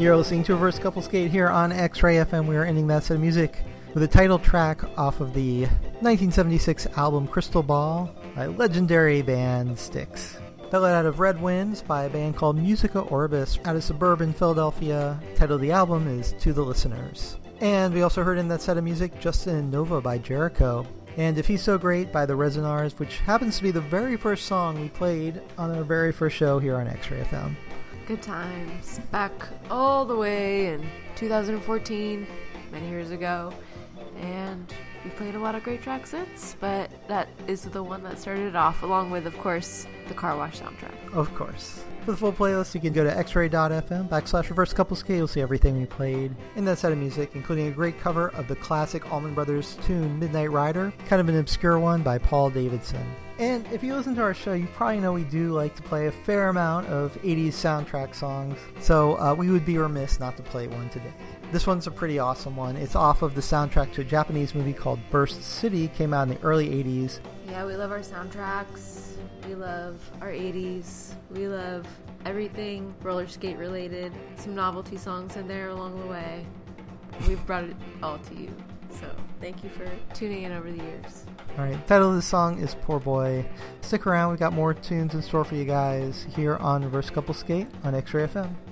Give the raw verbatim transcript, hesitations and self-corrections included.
You're listening to Reverse Couple Skate here on X-Ray F M. We are ending that set of music with a title track off of the nineteen seventy-six album Crystal Ball by legendary band Styx. That led out of Red Winds by a band called Musica Orbis out of suburban Philadelphia. The title of the album is To the Listeners. And we also heard in that set of music Justin and Nova by Jericho. And If He's So Great by the Resonars, which happens to be the very first song we played on our very first show here on X-Ray F M. Good times. Back all the way in two thousand fourteen, many years ago. And we've played a lot of great tracks since, but that is the one that started it off, along with, of course, the Car Wash soundtrack. Of course. For the full playlist, you can go to xray.fm backslash reverse couple skate. You'll see everything we played in that set of music, including a great cover of the classic Allman Brothers tune Midnight Rider, kind of an obscure one by Paul Davidson. And if you listen to our show, you probably know we do like to play a fair amount of eighties soundtrack songs, so uh, we would be remiss not to play one today. This one's a pretty awesome one. It's off of the soundtrack to a Japanese movie called Burst City, came out in the early eighties. Yeah, we love our soundtracks. We love our eighties. We love everything roller skate related. Some novelty songs in there along the way. We've brought it all to you. So thank you for tuning in over the years. Alright, the title of the song is Poor Boy. Stick around, we got more tunes in store for you guys here on Reverse Couple Skate on X-Ray F M.